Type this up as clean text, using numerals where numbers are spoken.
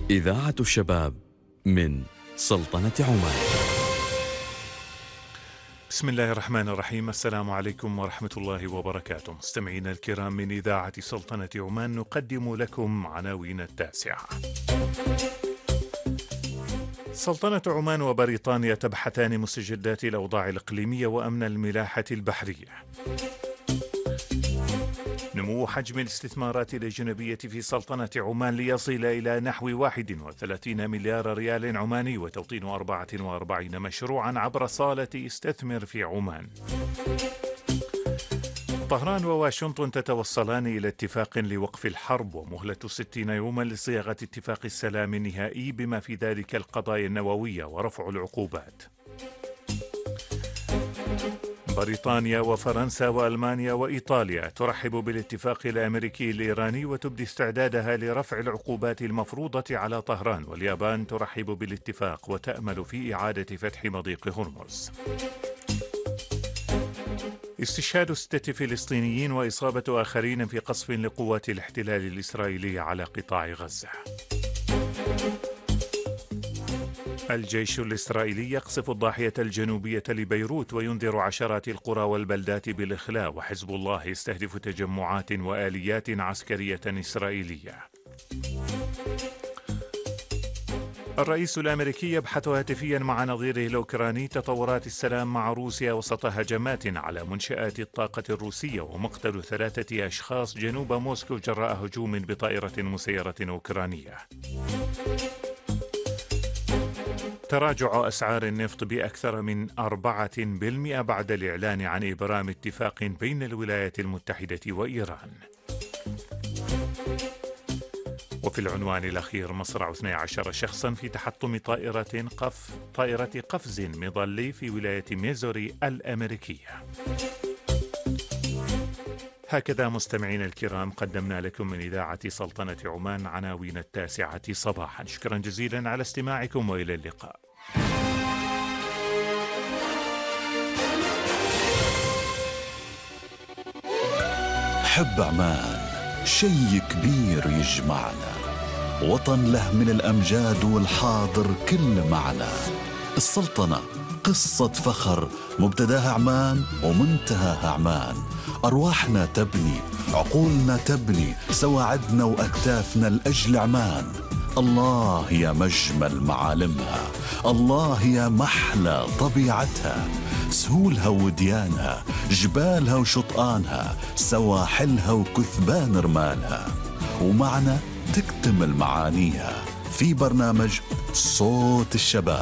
إذاعة الشباب من سلطنة عمان. بسم الله الرحمن الرحيم. السلام عليكم ورحمة الله وبركاته. مستمعينا الكرام، من إذاعة سلطنة عمان نقدم لكم عناوين التاسعة. سلطنة عمان وبريطانيا تبحثان مستجدات الأوضاع الإقليمية وأمن الملاحة البحرية. نمو حجم الاستثمارات الأجنبية في سلطنة عمان ليصل إلى نحو 31 مليار ريال عماني، وتوطين 44 مشروعا عبر صالة استثمر في عمان. طهران وواشنطن تتوصلان إلى اتفاق لوقف الحرب ومهلة 60 يوما لصياغة اتفاق السلام النهائي بما في ذلك القضايا النووية ورفع العقوبات. بريطانيا وفرنسا وألمانيا وإيطاليا ترحب بالاتفاق الأمريكي الإيراني وتبدي استعدادها لرفع العقوبات المفروضة على طهران، واليابان ترحب بالاتفاق وتأمل في إعادة فتح مضيق هرمز. استشهاد 6 فلسطينيين وإصابة آخرين في قصف لقوات الاحتلال الإسرائيلي على قطاع غزة. الجيش الإسرائيلي يقصف الضاحية الجنوبية لبيروت وينذر عشرات القرى والبلدات بالإخلاء، وحزب الله يستهدف تجمعات وآليات عسكرية إسرائيلية. الرئيس الأمريكي يبحث هاتفيا مع نظيره الأوكراني تطورات السلام مع روسيا وسط هجمات على منشآت الطاقة الروسية ومقتل 3 أشخاص جنوب موسكو جراء هجوم بطائرة مسيرة أوكرانية. تراجع أسعار النفط بأكثر من 4% بعد الإعلان عن إبرام اتفاق بين الولايات المتحدة وإيران. وفي العنوان الأخير، مصرع 12 شخصا في تحطم طائرة قفز مظلي في ولاية ميزوري الأمريكية. هكذا مستمعين الكرام قدمنا لكم من إذاعة سلطنة عمان عناوين 9 صباحا. شكرا جزيلا على استماعكم وإلى اللقاء. حب عمان شيء كبير يجمعنا، وطن له من الأمجاد والحاضر كل معنا. السلطنة قصة فخر، مبتداها عمان ومنتهاها عمان. أرواحنا تبني، عقولنا تبني، سواعدنا وأكتافنا لأجل عمان. الله يا مجمل معالمها، الله يا محلى طبيعتها، سهولها وديانها، جبالها وشطآنها، سواحلها وكثبان رمالها. ومعنا تكتمل معانيها في برنامج صوت الشباب.